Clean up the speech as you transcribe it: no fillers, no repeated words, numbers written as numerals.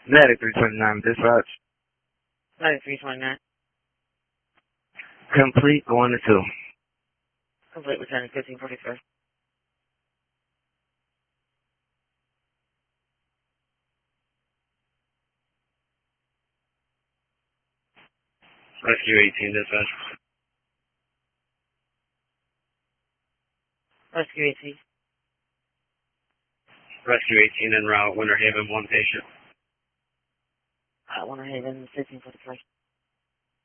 Medic 329 dispatch. Medic 329. Complete, going to 2. Complete, returning 1543. Rescue 18 dispatch. Rescue 18. Rescue 18 en route, Winter Haven, 1 patient. Winter Haven 1543.